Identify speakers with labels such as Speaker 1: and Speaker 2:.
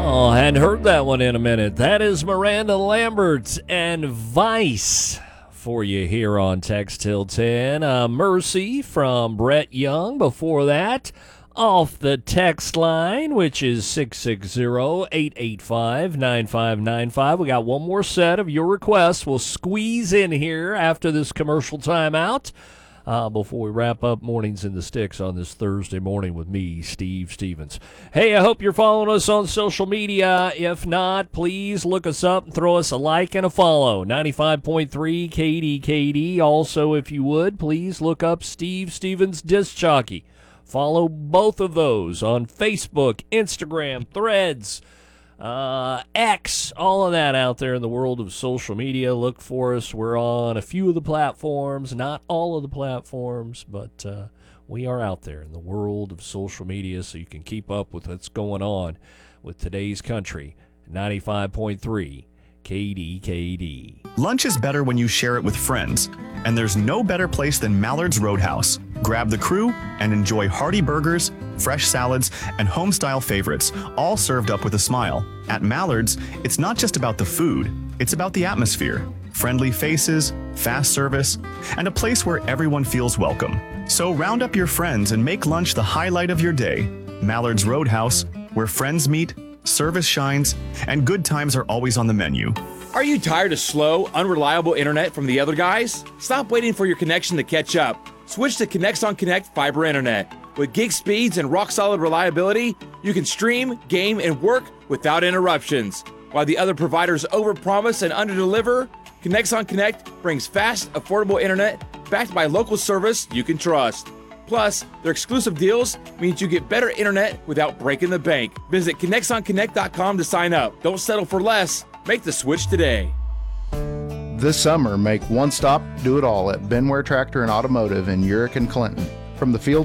Speaker 1: Oh, hadn't heard that one in a minute. That is Miranda Lambert and Vice for you here on Text Till 10. Mercy from Brett Young before that. Off the text line, which is 660-885-9595. We got one more set of your requests. We'll squeeze in here after this commercial timeout before we wrap up Mornings in the Sticks on this Thursday morning with me, Steve Stevens. Hey, I hope you're following us on social media. If not, please look us up and throw us a like and a follow. 95.3 KDKD. Also, if you would, please look up Steve Stevens Disc Jockey. Follow both of those on Facebook, Instagram, Threads, X, all of that out there in the world of social media. Look for us. We're on a few of the platforms, not all of the platforms, but we are out there in the world of social media so you can keep up with what's going on with today's country. 95.3 KDKD.
Speaker 2: Lunch is better when you share it with friends, and there's no better place than Mallard's Roadhouse. Grab the crew and enjoy hearty burgers, fresh salads, and home-style favorites, all served up with a smile. At Mallard's, it's not just about the food, it's about the atmosphere. Friendly faces, fast service, and a place where everyone feels welcome. So round up your friends and make lunch the highlight of your day. Mallard's Roadhouse, where friends meet, service shines, and good times are always on the menu.
Speaker 3: Are you tired of slow, unreliable internet from the other guys? Stop waiting for your connection to catch up. Switch to Connex Connect Fiber Internet. With gig speeds and rock-solid reliability, you can stream, game, and work without interruptions. While the other providers overpromise and underdeliver, Connex Connect brings fast, affordable internet backed by local service you can trust. Plus, their exclusive deals means you get better internet without breaking the bank. Visit ConnexOnConnect.com to sign up. Don't settle for less. Make the switch today.
Speaker 4: This summer, make one stop, do it all at Benware Tractor and Automotive in Urick and Clinton. From the field